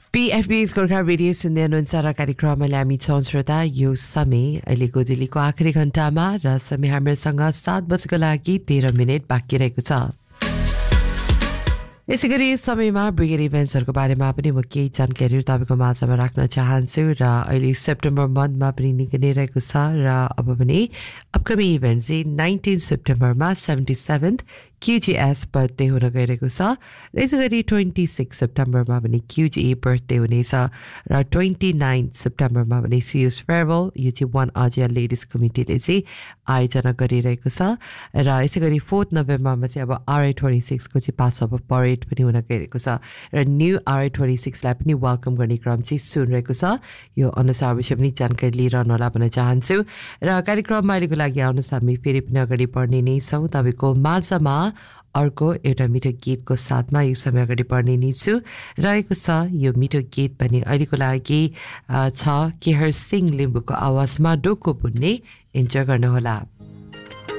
PFB's Gorkha radio सुन्दै हुनुहुन्छ र कार्यक्रममा हामी छौँ श्रोता यो समय अहिलेको दिल्लीको आखिरी घण्टामा र समय हामीसँग 7 बजेको लागि 13 मिनट बाँकी रहेको छ। यसै गरी समयमा ब्रिगेड इभेन्ट्सहरूको बारेमा पनि म केही जानकारीहरू तपाईँको माझमा राख्न चाहन्छु र अहिले सेप्टेम्बर मन्थमा पनि निकै नै रहेको छ र अब पनि अपकमिङ इभेन्ट चाहिँ 19 सेप्टेम्बरमा 77th QGS बर्थडे हुन गइरहेको छ र यसै गरी 26 सेप्टेम्बरमा पनि QGE बर्थडे हुनेछ र 29 सेप्टेम्बरमा पनि सियुस फेयरवेल यो चाहिँ वान अजिया लेडिज कमिटीले चाहिँ आयोजना गरिरहेको छ र यसै गरी 4 नोभेम्बरमा चाहिँ अब RI26 को चाहिँ पास अफ परेड पनि हुन गइरहेको छ र न्यू RI26 लाई पनि वेलकम गर्ने क्रम चाहिँ सुनिरहेको छ। यो अनुसार विषय पनि जानकारी लिइरहनु होला भन्न चाहन्छु र कार्यक्रममा अहिलेको लागि आउनुहोस् हामी फेरि पनि अगाडि बढ्ने नै छौँ। तपाईँको माझमा अर्को एउटा मिठो गीतको साथमा यो समय अगाडि बढ्ने नै छु। रहेको छ यो मिठो गीत पनि अहिलेको लागि छ केहर सिंह लिम्बूको आवाजमा डोको बुन्ने इन्जोय गर्नुहोला।